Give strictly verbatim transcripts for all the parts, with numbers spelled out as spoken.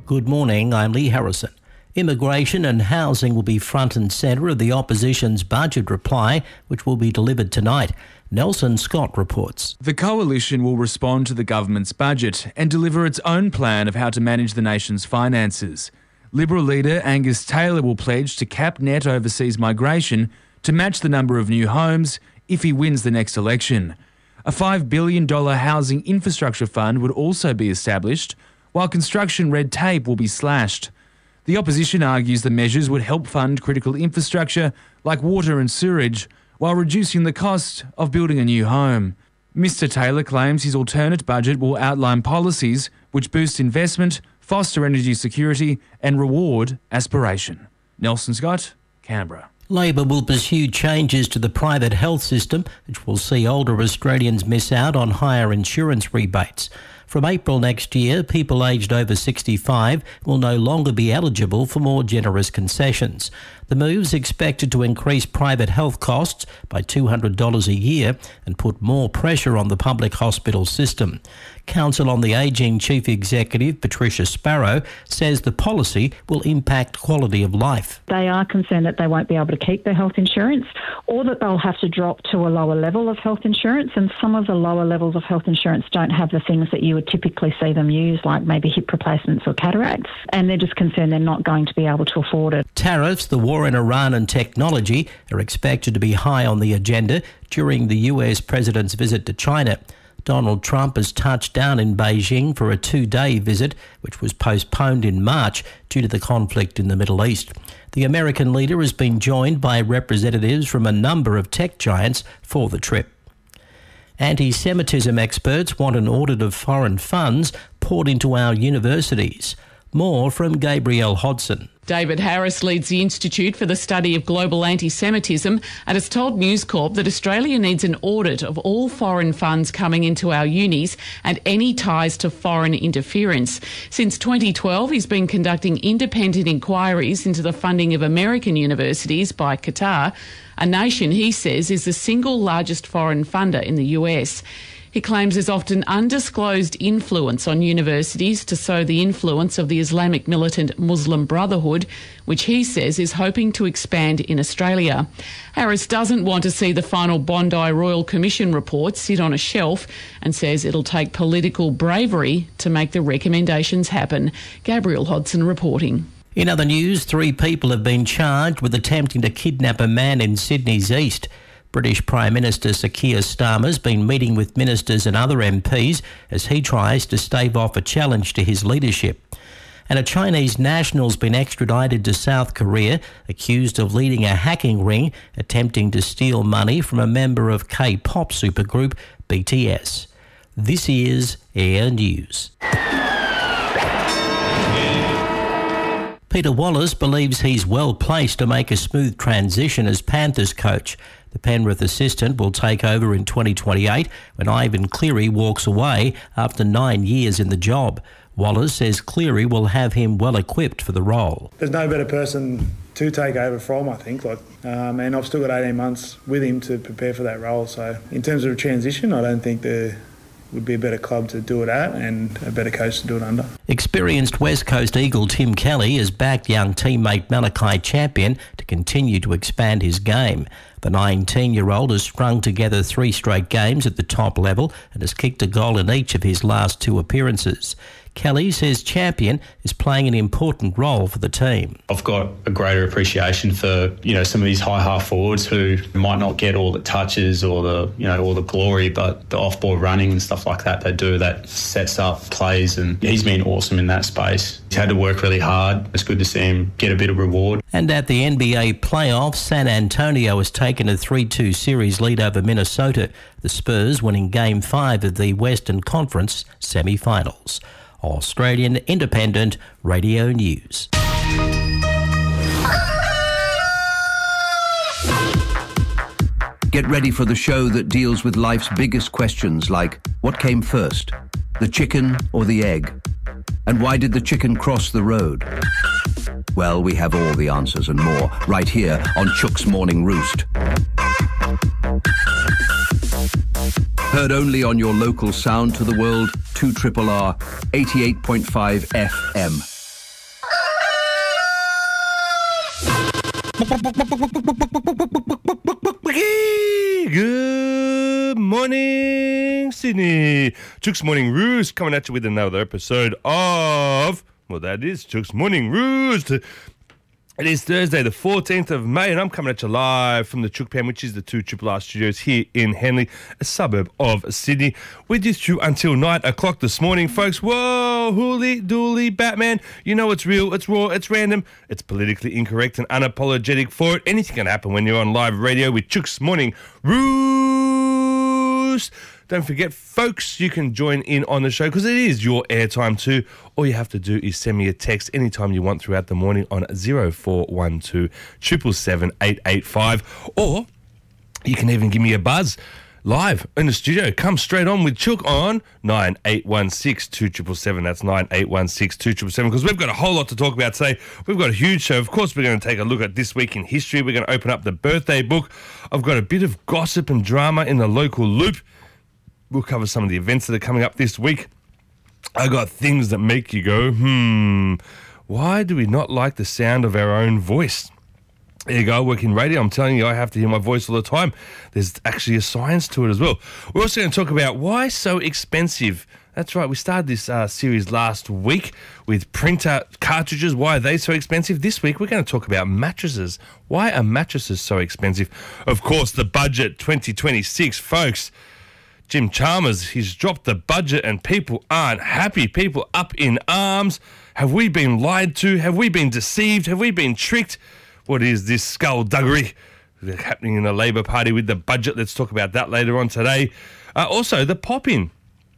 Good morning, I'm Lee Harrison. Immigration and housing will be front and centre of the opposition's budget reply, which will be delivered tonight. Nelson Scott reports. The coalition will respond to the government's budget and deliver its own plan of how to manage the nation's finances. Liberal leader Angus Taylor will pledge to cap net overseas migration to match the number of new homes if he wins the next election. A five billion dollars housing infrastructure fund would also be established, while construction red tape will be slashed. The opposition argues the measures would help fund critical infrastructure like water and sewerage, while reducing the cost of building a new home. Mister Taylor claims his alternate budget will outline policies which boost investment, foster energy security and reward aspiration. Nelson Scott, Canberra. Labor will pursue changes to the private health system, which will see older Australians miss out on higher insurance rebates. From April next year, people aged over sixty-five will no longer be eligible for more generous concessions. The move's expected to increase private health costs by two hundred dollars a year and put more pressure on the public hospital system. Council on the Ageing Chief Executive Patricia Sparrow says the policy will impact quality of life. They are concerned that they won't be able to keep their health insurance, or that they'll have to drop to a lower level of health insurance, and some of the lower levels of health insurance don't have the things that you would typically see them use, like maybe hip replacements or cataracts, and they're just concerned they're not going to be able to afford it. Tariffs, the war in Iran and technology are expected to be high on the agenda during the U S president's visit to China. Donald Trump has touched down in Beijing for a two-day visit, which was postponed in March due to the conflict in the Middle East. The American leader has been joined by representatives from a number of tech giants for the trip. Anti-Semitism experts want an audit of foreign funds poured into our universities. More from Gabrielle Hodson. David Harris leads the Institute for the Study of Global Anti-Semitism and has told News Corp that Australia needs an audit of all foreign funds coming into our unis and any ties to foreign interference. Since twenty twelve, he's been conducting independent inquiries into the funding of American universities by Qatar, a nation he says is the single largest foreign funder in the U S. He claims there's often undisclosed influence on universities to sow the influence of the Islamic militant Muslim Brotherhood, which he says is hoping to expand in Australia. Harris doesn't want to see the final Bondi Royal Commission report sit on a shelf and says it'll take political bravery to make the recommendations happen. Gabrielle Hodson reporting. In other news, three people have been charged with attempting to kidnap a man in Sydney's east. British Prime Minister Sir Keir Starmer's been meeting with ministers and other M Ps as he tries to stave off a challenge to his leadership. And a Chinese national's been extradited to South Korea, accused of leading a hacking ring attempting to steal money from a member of K-pop supergroup B T S. This is Air News. Peter Wallace believes he's well placed to make a smooth transition as Panthers coach. The Penrith assistant will take over in twenty twenty-eight when Ivan Cleary walks away after nine years in the job. Wallace says Cleary will have him well equipped for the role. There's no better person to take over from, I think. Like, um, and I've still got eighteen months with him to prepare for that role. So in terms of transition, I don't think there would be a better club to do it at and a better coach to do it under. Experienced West Coast Eagle Tim Kelly has backed young teammate Malachi Champion to continue to expand his game. The nineteen-year-old has strung together three straight games at the top level and has kicked a goal in each of his last two appearances. Kelly says Champion is playing an important role for the team. I've got a greater appreciation for, you know, some of these high half forwards who might not get all the touches or the, you know, all the glory, but the off-ball running and stuff like that they do, that sets up plays, and he's been awesome in that space. He's had to work really hard. It's good to see him get a bit of reward. And at the N B A playoffs, San Antonio has taken a three two series lead over Minnesota, the Spurs winning Game five of the Western Conference semi-finals. Australian Independent Radio News. Get ready for the show that deals with life's biggest questions like, what came first, the chicken or the egg? And why did the chicken cross the road? Well, we have all the answers and more right here on Chook's Morning Roost. Heard only on your local sound to the world, two R R R, eighty-eight point five F M. Good morning, Sydney. Chook's Morning Roost coming at you with another episode of, well, that is Chook's Morning Roost. It is Thursday, the fourteenth of May, and I'm coming at you live from the Chook Pen, which is the two Triple R studios here in Henley, a suburb of Sydney. With you through until nine o'clock this morning, folks. Whoa, hooly, dooly, Batman. You know it's real, it's raw, it's random, it's politically incorrect and unapologetic for it. Anything can happen when you're on live radio with Chook's Morning Roost. Don't forget, folks, you can join in on the show because it is your airtime too. All you have to do is send me a text anytime you want throughout the morning on zero four one two, seven seven seven, eight eight five. Or you can even give me a buzz live in the studio. Come straight on with Chook on nine eight one six, two seven seven seven. That's nine eight one six, two seven seven seven, because we've got a whole lot to talk about today. We've got a huge show. Of course, we're going to take a look at this week in history. We're going to open up the birthday book. I've got a bit of gossip and drama in the local loop. We'll cover some of the events that are coming up this week. I got things that make you go, hmm, why do we not like the sound of our own voice? There you go, I work in radio. I'm telling you, I have to hear my voice all the time. There's actually a science to it as well. We're also going to talk about why so expensive. That's right, we started this uh, series last week with printer cartridges. Why are they so expensive? This week, we're going to talk about mattresses. Why are mattresses so expensive? Of course, the budget twenty twenty-six, folks. Jim Chalmers, he's dropped the budget and people aren't happy. People up in arms. Have we been lied to? Have we been deceived? Have we been tricked? What is this skullduggery happening in the Labor Party with the budget? Let's talk about that later on today. Uh, also, the pop-in.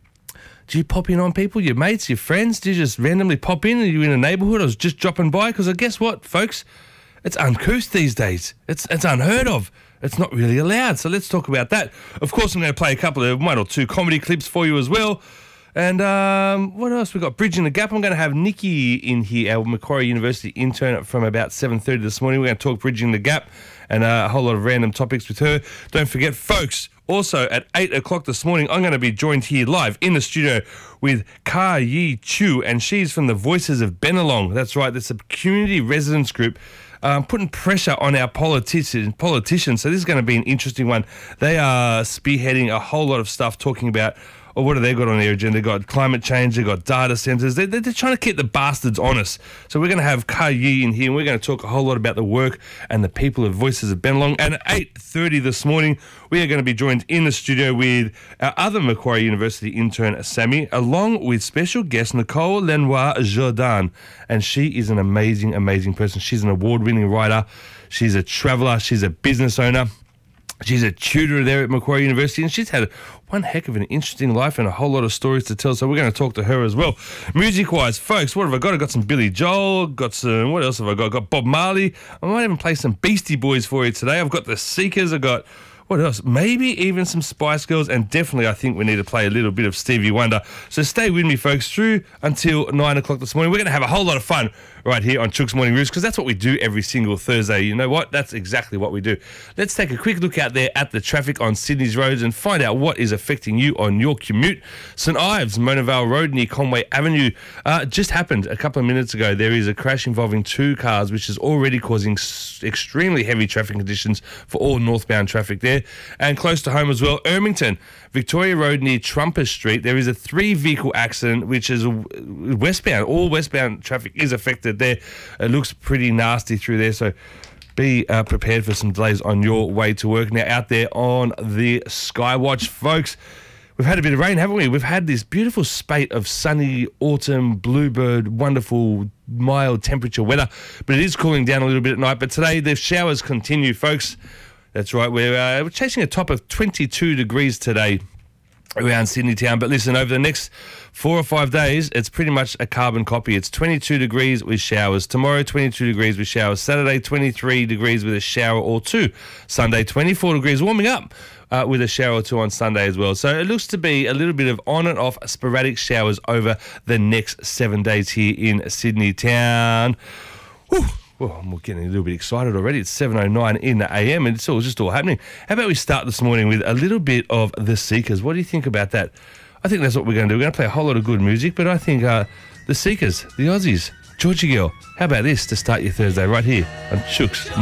Do you pop in on people, your mates, your friends? Do you just randomly pop in? Are you in a neighbourhood? I was just dropping by? Because I guess what, folks? It's uncouth these days. It's, it's unheard of. It's not really allowed. So let's talk about that. Of course, I'm going to play a couple of one or two comedy clips for you as well. And um, what else? We've got Bridging the Gap. I'm going to have Nikki in here, our Macquarie University intern, from about seven thirty this morning. We're going to talk Bridging the Gap and uh, a whole lot of random topics with her. Don't forget, folks, also at eight o'clock this morning, I'm going to be joined here live in the studio with Ka Yi Chu, and she's from the Voices of Bennelong. That's right, that's a community residence group Um, putting pressure on our politicians, politicians. So this is going to be an interesting one. They are spearheading a whole lot of stuff talking about, or what have they got on their agenda? They've got climate change, they've got data centres. They're, they're trying to keep the bastards honest. So we're going to have Ka Yi in here, and we're going to talk a whole lot about the work and the people of Voices of Bennelong. And at eight thirty this morning, we are going to be joined in the studio with our other Macquarie University intern, Sammy, along with special guest Nicole Lenoir Jordan. And she is an amazing, amazing person. She's an award-winning writer. She's a traveller. She's a business owner. She's a tutor there at Macquarie University, and she's had one heck of an interesting life and a whole lot of stories to tell, so we're going to talk to her as well. Music-wise, folks, what have I got? I've got some Billy Joel, got some, what else have I got? I've got Bob Marley. I might even play some Beastie Boys for you today. I've got the Seekers, I've got, what else? Maybe even some Spice Girls, and definitely I think we need to play a little bit of Stevie Wonder. So stay with me, folks, through until nine o'clock this morning. We're going to have a whole lot of fun right here on Chook's Morning Roost, because that's what we do every single Thursday. You know what? That's exactly what we do. Let's take a quick look out there at the traffic on Sydney's roads and find out what is affecting you on your commute. St Ives, Mona Vale Road near Conway Avenue uh, just happened a couple of minutes ago. There is a crash involving two cars, which is already causing s- extremely heavy traffic conditions for all northbound traffic there. And close to home as well, Ermington, Victoria Road near Trumpers Street, there is a three-vehicle accident, which is westbound. All westbound traffic is affected there. It looks pretty nasty through there, so be uh, prepared for some delays on your way to work. Now, out there on the Skywatch, folks, we've had a bit of rain, haven't we? We've had this beautiful spate of sunny autumn, bluebird, wonderful, mild temperature weather, but it is cooling down a little bit at night. But today, the showers continue, folks. That's right, we're, uh, we're chasing a top of twenty-two degrees today around Sydney town. But listen, over the next four or five days, it's pretty much a carbon copy. It's twenty-two degrees with showers. Tomorrow, twenty-two degrees with showers. Saturday, twenty-three degrees with a shower or two. Sunday, twenty-four degrees, warming up uh, with a shower or two on Sunday as well. So it looks to be a little bit of on and off sporadic showers over the next seven days here in Sydney town. Whew. Well, I'm getting a little bit excited already. It's seven oh nine in the A M and it's all just all happening. How about we start this morning with a little bit of The Seekers? What do you think about that? I think that's what we're going to do. We're going to play a whole lot of good music, but I think uh, The Seekers, the Aussies, Georgie Girl. How about this to start your Thursday right here on Chook's